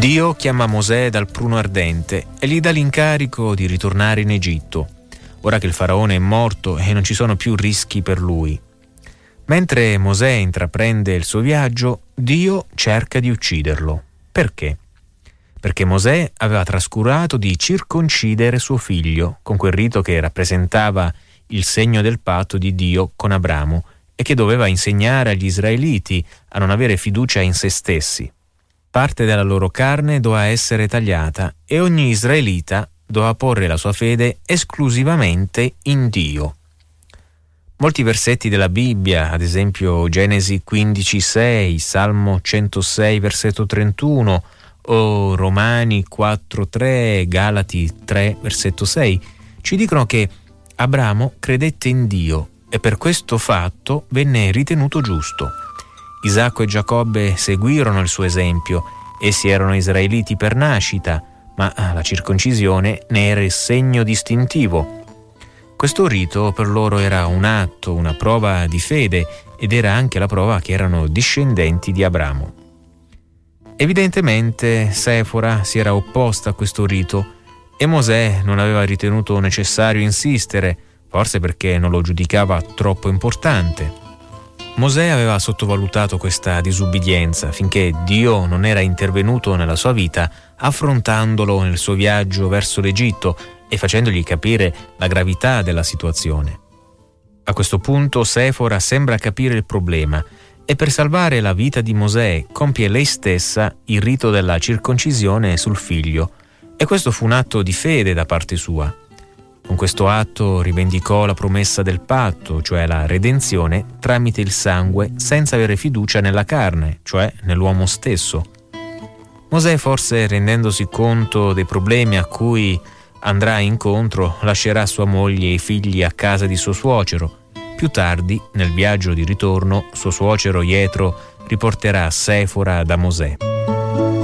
Dio chiama Mosè dal pruno ardente e gli dà l'incarico di ritornare in Egitto, ora che il faraone è morto e non ci sono più rischi per lui. Mentre Mosè intraprende il suo viaggio, Dio cerca di ucciderlo. Perché? Perché Mosè aveva trascurato di circoncidere suo figlio con quel rito che rappresentava il segno del patto di Dio con Abramo e che doveva insegnare agli israeliti a non avere fiducia in se stessi. Parte della loro carne doveva essere tagliata e ogni israelita doveva porre la sua fede esclusivamente in Dio. Molti versetti della Bibbia, ad esempio Genesi 15,6, Salmo 106, versetto 31, o Romani 4,3, Galati 3, versetto 6, ci dicono che Abramo credette in Dio e per questo fatto venne ritenuto giusto. Isacco e Giacobbe seguirono il suo esempio. Essi erano israeliti per nascita, ma la circoncisione ne era il segno distintivo. Questo rito per loro era un atto, una prova di fede ed era anche la prova che erano discendenti di Abramo. Evidentemente Sefora si era opposta a questo rito e Mosè non aveva ritenuto necessario insistere, forse perché non lo giudicava troppo importante. Mosè aveva sottovalutato questa disubbidienza finché Dio non era intervenuto nella sua vita affrontandolo nel suo viaggio verso l'Egitto e facendogli capire la gravità della situazione. A questo punto Sefora sembra capire il problema e per salvare la vita di Mosè compie lei stessa il rito della circoncisione sul figlio e questo fu un atto di fede da parte sua. Con questo atto rivendicò la promessa del patto, cioè la redenzione, tramite il sangue senza avere fiducia nella carne, cioè nell'uomo stesso. Mosè, forse rendendosi conto dei problemi a cui andrà incontro, lascerà sua moglie e i figli a casa di suo suocero. Più tardi, nel viaggio di ritorno, suo suocero Jetro riporterà Sefora da Mosè.